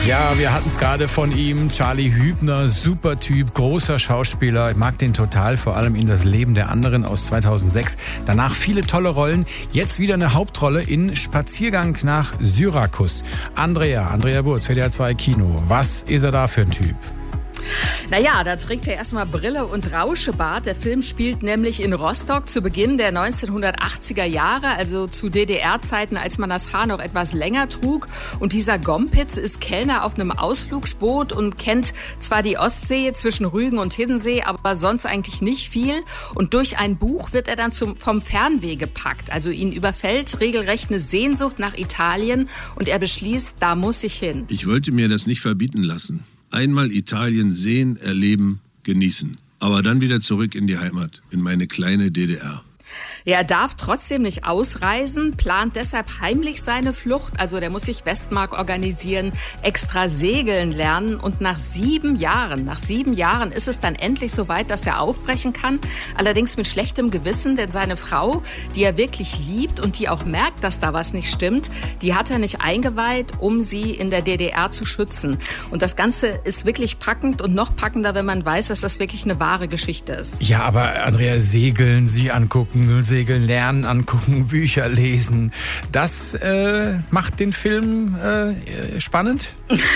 Ja, wir hatten es gerade von ihm. Charlie Hübner, super Typ, großer Schauspieler. Ich mag den total, vor allem in Das Leben der anderen aus 2006. Danach viele tolle Rollen. Jetzt wieder eine Hauptrolle in Spaziergang nach Syrakus. Andrea Burz, WDR 2 Kino. Was ist er da für ein Typ? Naja, da trägt er erstmal Brille und Rauschebart. Der Film spielt nämlich in Rostock zu Beginn der 1980er Jahre, also zu DDR-Zeiten, als man das Haar noch etwas länger trug. Und dieser Gompitz ist Kellner auf einem Ausflugsboot und kennt zwar die Ostsee zwischen Rügen und Hiddensee, aber sonst eigentlich nicht viel. Und durch ein Buch wird er dann vom Fernweh gepackt. Also ihn überfällt regelrecht eine Sehnsucht nach Italien und er beschließt, da muss ich hin. Ich wollte mir das nicht verbieten lassen. Einmal Italien sehen, erleben, genießen. Aber dann wieder zurück in die Heimat, in meine kleine DDR. Er darf trotzdem nicht ausreisen, plant deshalb heimlich seine Flucht. Also der muss sich Westmark organisieren, extra segeln lernen. Und nach 7 Jahren ist es dann endlich soweit, dass er aufbrechen kann. Allerdings mit schlechtem Gewissen, denn seine Frau, die er wirklich liebt und die auch merkt, dass da was nicht stimmt, die hat er nicht eingeweiht, um sie in der DDR zu schützen. Und das Ganze ist wirklich packend und noch packender, wenn man weiß, dass das wirklich eine wahre Geschichte ist. Ja, aber Andrea, segeln, sie angucken, segeln lernen, angucken, Bücher lesen. Das macht den Film spannend?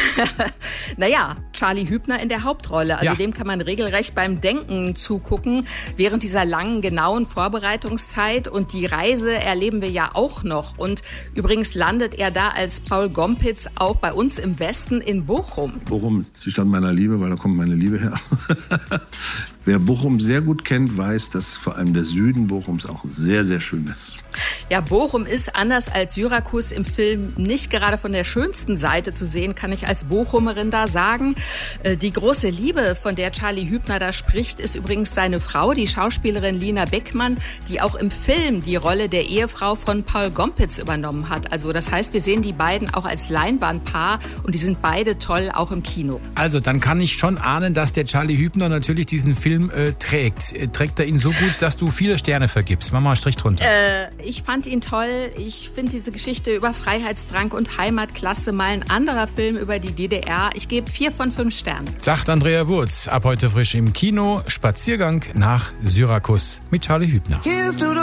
Naja, Charlie Hübner in der Hauptrolle. Also dem kann man regelrecht beim Denken zugucken während dieser langen, genauen Vorbereitungszeit. Und die Reise erleben wir ja auch noch. Und übrigens landet er da als Paul Gompitz auch bei uns im Westen in Bochum. Bochum ist die Stadt meiner Liebe, weil da kommt meine Liebe her. Wer Bochum sehr gut kennt, weiß, dass vor allem der Süden Bochums auch sehr, sehr schön ist. Ja, Bochum ist anders als Syrakus im Film nicht gerade von der schönsten Seite zu sehen, kann ich als Bochumerin da sagen. Die große Liebe, von der Charlie Hübner da spricht, ist übrigens seine Frau, die Schauspielerin Lina Beckmann, die auch im Film die Rolle der Ehefrau von Paul Gompitz übernommen hat. Also das heißt, wir sehen die beiden auch als Leinwandpaar und die sind beide toll, auch im Kino. Also dann kann ich schon ahnen, dass der Charlie Hübner natürlich diesen Film trägt. Trägt er ihn so gut, dass du viele Sterne vergibst? Mach mal einen Strich drunter. Ich fand ihn toll. Ich finde diese Geschichte über Freiheitsdrang und Heimatklasse mal ein anderer Film über die DDR. Ich gebe 4 von 5 Sternen. Sagt Andrea Burz. Ab heute frisch im Kino. Spaziergang nach Syrakus mit Charlie Hübner.